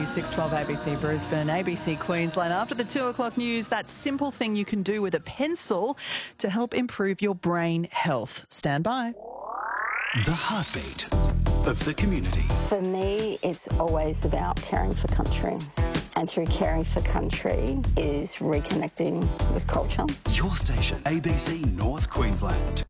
News 612 ABC Brisbane, ABC Queensland. After the 2 o'clock news, that simple thing you can do with a pencil to help improve your brain health. Stand by. The heartbeat of the community. For me, it's always about caring for country. And through caring for country is reconnecting with culture. Your station, ABC North Queensland.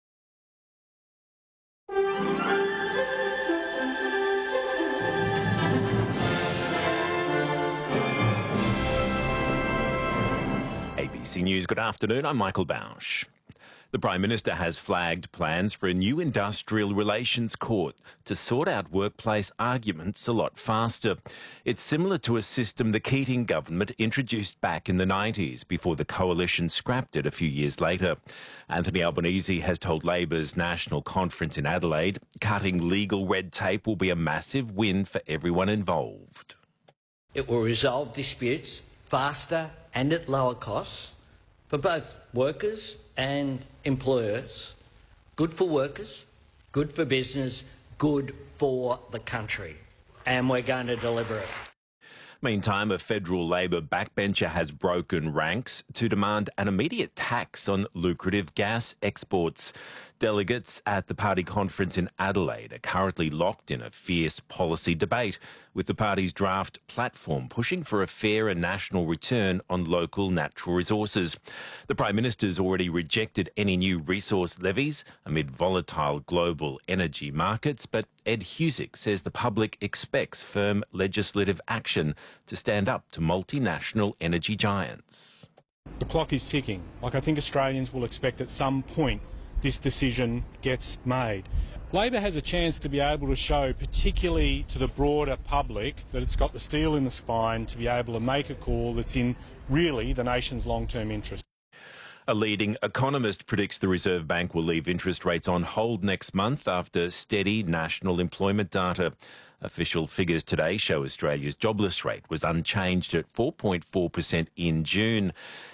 ABC News, good afternoon. I'm Michael Bausch. The Prime Minister has flagged plans for a new industrial relations court to sort out workplace arguments a lot faster. It's similar to a system the Keating government introduced back in the 90s before the coalition scrapped it a few years later. Anthony Albanese has told Labor's national conference in Adelaide cutting legal red tape will be a massive win for everyone involved. It will resolve disputes faster and at lower costs for both workers and employers. Good for workers, good for business, good for the country. And we're going to deliver it. Meantime, a federal Labor backbencher has broken ranks to demand an immediate tax on lucrative gas exports. Delegates at the party conference in Adelaide are currently locked in a fierce policy debate, with the party's draft platform pushing for a fair and national return on local natural resources. The Prime Minister's already rejected any new resource levies amid volatile global energy markets, but Ed Husick says the public expects firm legislative action to stand up to multinational energy giants. The clock is ticking. I think Australians will expect at some point this decision gets made. Labor has a chance to be able to show, particularly to the broader public, that it's got the steel in the spine to be able to make a call that's in really the nation's long-term interest. A leading economist predicts the Reserve Bank will leave interest rates on hold next month after steady national employment data. Official figures today show Australia's jobless rate was unchanged at 4.4% in June.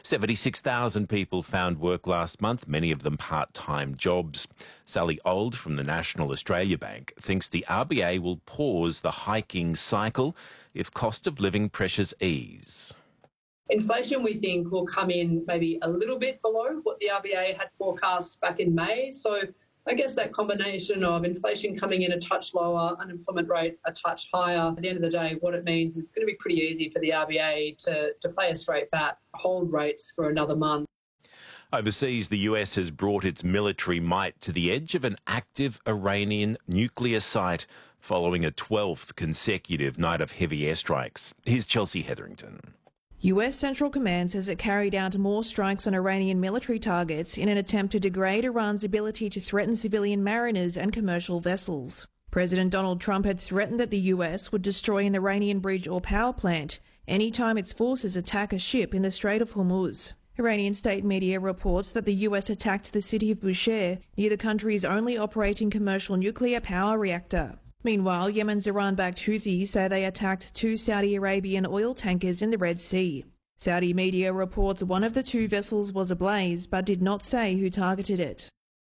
76,000 people found work last month, many of them part-time jobs. Sally Old from the National Australia Bank thinks the RBA will pause the hiking cycle if cost of living pressures ease. Inflation, we think, will come in maybe a little bit below what the RBA had forecast back in May. So I guess that combination of inflation coming in a touch lower, unemployment rate a touch higher, at the end of the day, what it means is it's going to be pretty easy for the RBA to play a straight bat, hold rates for another month. Overseas, the US has brought its military might to the edge of an active Iranian nuclear site following a 12th consecutive night of heavy airstrikes. Here's Chelsea Hetherington. US Central Command says it carried out more strikes on Iranian military targets in an attempt to degrade Iran's ability to threaten civilian mariners and commercial vessels. President Donald Trump had threatened that the US would destroy an Iranian bridge or power plant anytime its forces attack a ship in the Strait of Hormuz. Iranian state media reports that the US attacked the city of Bushehr, near the country's only operating commercial nuclear power reactor. Meanwhile, Yemen's Iran-backed Houthis say they attacked 2 Saudi Arabian oil tankers in the Red Sea. Saudi media reports one of the 2 vessels was ablaze, but did not say who targeted it.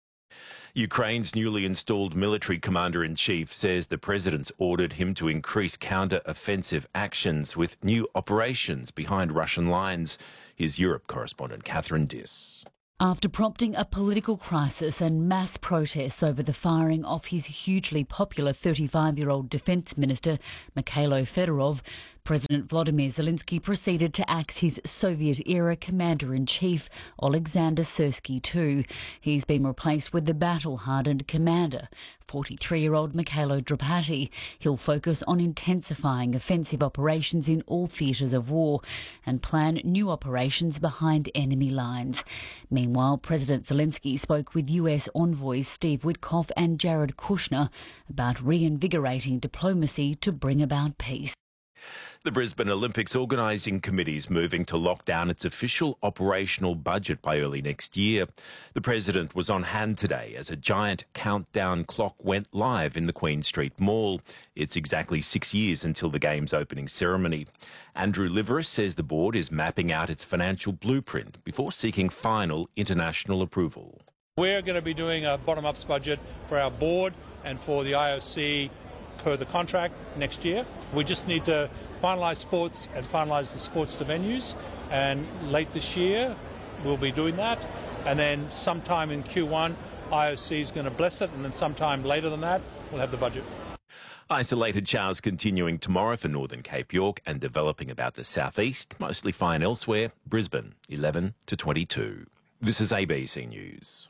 Ukraine's newly installed military commander-in-chief says the president's ordered him to increase counter-offensive actions with new operations behind Russian lines. Here's Europe correspondent Catherine Diss. After prompting a political crisis and mass protests over the firing of his hugely popular 35-year-old defence minister, Mikhailo Fedorov, President Volodymyr Zelensky proceeded to axe his Soviet-era commander-in-chief, Alexander Syrsky II. He's been replaced with the battle-hardened commander, 43-year-old Mikhailo Drapati. He'll focus on intensifying offensive operations in all theatres of war and plan new operations behind enemy lines. Meanwhile, President Zelensky spoke with US envoys Steve Witkoff and Jared Kushner about reinvigorating diplomacy to bring about peace. The Brisbane Olympics Organising Committee is moving to lock down its official operational budget by early next year. The President was on hand today as a giant countdown clock went live in the Queen Street Mall. It's exactly 6 years until the Games opening ceremony. Andrew Liveris says the board is mapping out its financial blueprint before seeking final international approval. We're going to be doing a bottom-up budget for our board and for the IOC per the contract next year. We just need to finalise sports and finalise the sports to venues, and late this year we'll be doing that, and then sometime in Q1 IOC is going to bless it, and then sometime later than that we'll have the budget. Isolated showers continuing tomorrow for northern Cape York and developing about the southeast, mostly fine elsewhere. Brisbane 11 to 22. This is ABC News.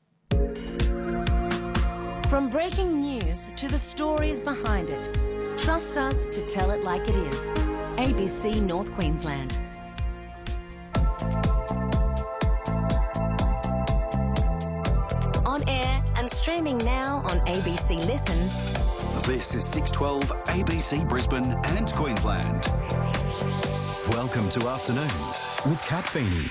From breaking news to the stories behind it, trust us to tell it like it is. ABC North Queensland. On air and streaming now on ABC Listen. This is 612 ABC Brisbane and Queensland. Welcome to Afternoons with Kat Feeney.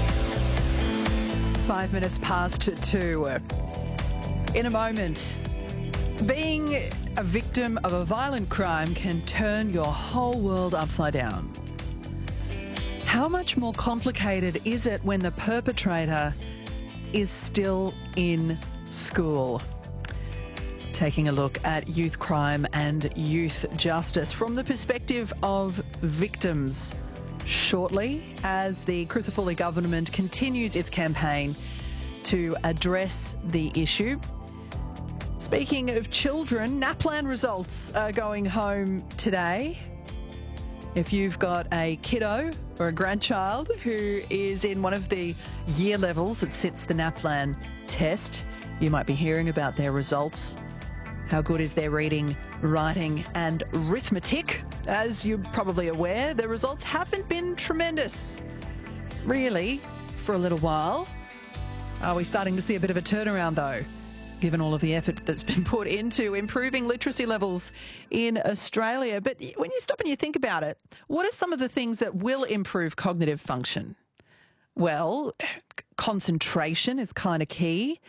5 minutes past 2. In a moment, being a victim of a violent crime can turn your whole world upside down. How much more complicated is it when the perpetrator is still in school? Taking a look at youth crime and youth justice from the perspective of victims shortly, as the Crisafulli government continues its campaign to address the issue. Speaking of children, NAPLAN results are going home today. If you've got a kiddo or a grandchild who is in one of the year levels that sits the NAPLAN test, you might be hearing about their results. How good is their reading, writing and arithmetic? As you're probably aware, the results haven't been tremendous, really, for a little while. Are we starting to see a bit of a turnaround, though, given all of the effort that's been put into improving literacy levels in Australia? But when you stop and you think about it, what are some of the things that will improve cognitive function? Well, concentration is kind of key.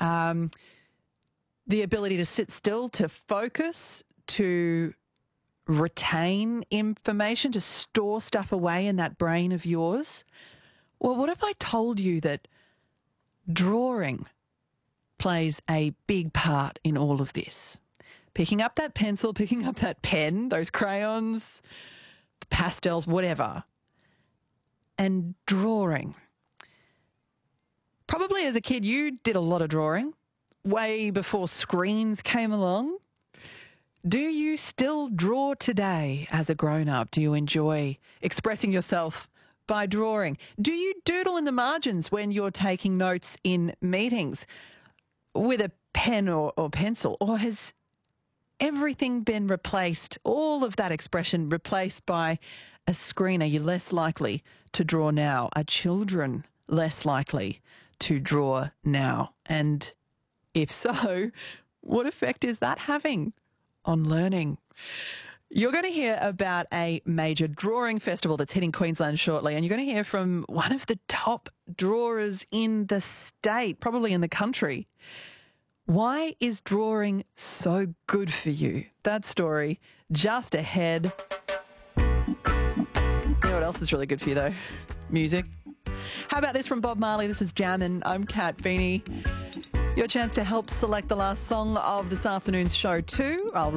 The ability to sit still, to focus, to retain information, to store stuff away in that brain of yours. Well, what if I told you that drawing plays a big part in all of this? Picking up that pencil, picking up that pen, those crayons, the pastels, whatever, and drawing. Probably as a kid you did a lot of drawing, way before screens came along. Do you still draw today as a grown-up? Do you enjoy expressing yourself by drawing? Do you doodle in the margins when you're taking notes in meetings with a pen or pencil? Or has everything been replaced, all of that expression replaced by a screen? Are you less likely to draw now? Are children less likely to draw now? And if so, what effect is that having on learning? You're going to hear about a major drawing festival that's hitting Queensland shortly, and you're going to hear from one of the top drawers in the state, probably in the country. Why is drawing so good for you? That story just ahead. You know what else is really good for you, though? Music. How about this from Bob Marley? This is Jammin'. I'm Kat Feeney. Your chance to help select the last song of this afternoon's show too. I'll